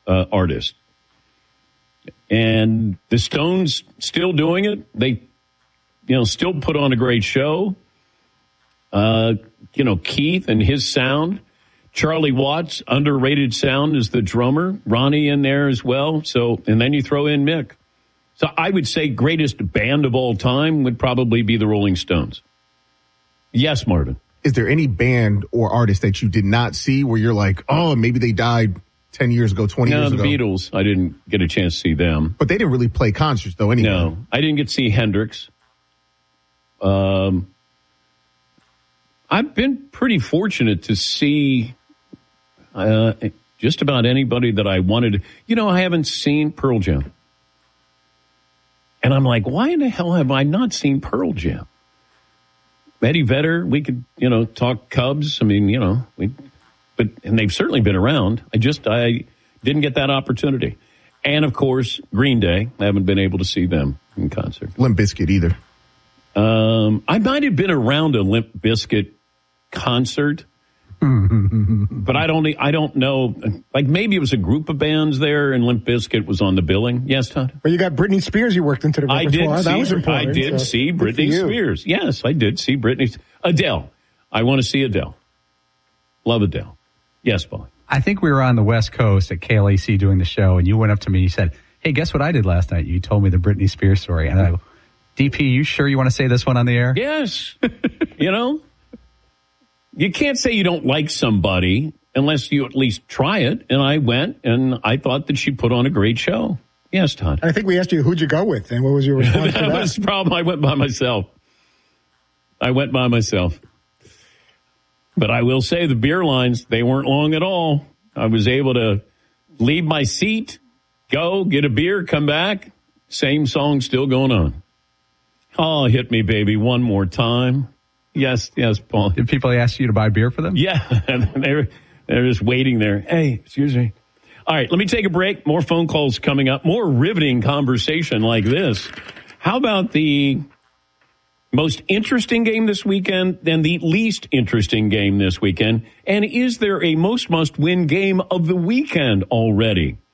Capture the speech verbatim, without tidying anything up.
uh, artist. And the Stones still doing it. They, you know, still put on a great show. Uh, you know, Keith and his sound. Charlie Watts, underrated sound, is the drummer. Ronnie in there as well. So, and then you throw in Mick. So I would say greatest band of all time would probably be the Rolling Stones. Yes, Marvin. Is there any band or artist that you did not see where you're like, oh, maybe they died ten years ago, twenty no, years ago? No, the Beatles. I didn't get a chance to see them. But they didn't really play concerts, though, anyway. No, I didn't get to see Hendrix. Um, I've been pretty fortunate to see uh, just about anybody that I wanted. You know, I haven't seen Pearl Jam. And I'm like, why in the hell have I not seen Pearl Jam? Eddie Vedder, we could, you know, talk Cubs. I mean, you know, we, but, and they've certainly been around. I just, I didn't get that opportunity. And of course, Green Day. I haven't been able to see them in concert. Limp Bizkit either. Um, I might have been around a Limp Bizkit concert, but I don't, I don't know. Like maybe it was a group of bands there, and Limp Bizkit was on the billing. Yes, Todd. Well, you got Britney Spears. You worked into the I repertoire. did. See, that was important. I did so see Britney Spears. Yes, I did see Britney. Adele. I want to see Adele. Love Adele. Yes, Paul. I think we were on the West Coast at K L A C doing the show, and you went up to me and you said, hey, guess what I did last night? You told me the Britney Spears story. And I go, D P, you sure you want to say this one on the air? Yes. You know, you can't say you don't like somebody unless you at least try it. And I went, and I thought that she put on a great show. Yes, Todd. I think we asked you, who'd you go with? And what was your response that to that? was the problem. I went by myself. I went by myself. But I will say the beer lines, they weren't long at all. I was able to leave my seat, go, get a beer, come back. Same song still going on. Oh, hit me, baby, one more time. Yes, yes, Paul. Did people ask you to buy beer for them? Yeah, they're, they're just waiting there. Hey, excuse me. All right, let me take a break. More phone calls coming up. More riveting conversation like this. How about the most interesting game this weekend and the least interesting game this weekend? And is there a most must-win game of the weekend already?